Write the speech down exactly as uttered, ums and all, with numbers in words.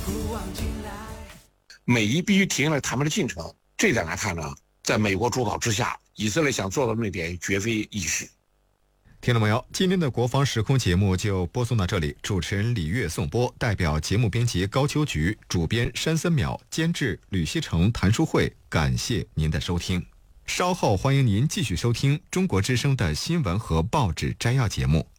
美伊必须停下来谈判的进程。这点来看呢，在美国主导之下，以色列想做到那点绝非易事。 听众朋友，今天的国防时空节目就播送到这里。主持人李月颂播，代表节目编辑高秋菊，主编山森淼，监制吕锡成、谭淑慧，感谢您的收听。稍后欢迎您继续收听中国之声的新闻和报纸摘要节目。